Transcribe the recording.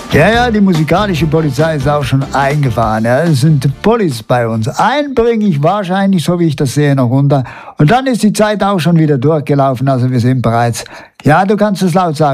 Ja, die musikalische Polizei ist auch schon eingefahren. Ja. Es sind Pollis bei uns. Einen bringe ich wahrscheinlich, so wie ich das sehe, noch runter. Und dann ist die Zeit auch schon wieder durchgelaufen. Also wir sind bereits, ja, du kannst es laut sagen.